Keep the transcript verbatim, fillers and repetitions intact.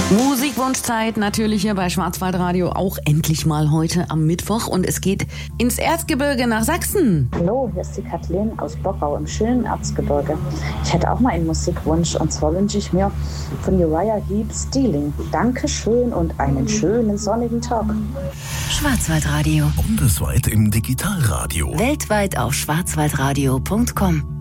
Musikwunschzeit natürlich hier bei Schwarzwaldradio, auch endlich mal heute am Mittwoch, und es geht ins Erzgebirge nach Sachsen. Hallo, hier ist die Kathleen aus Bockau im schönen Erzgebirge. Ich hätte auch mal einen Musikwunsch, und zwar wünsche ich mir von Uriah Heep Stealing. Dankeschön und einen schönen sonnigen Tag. Schwarzwaldradio. Bundesweit im Digitalradio. Weltweit auf schwarzwaldradio punkt com.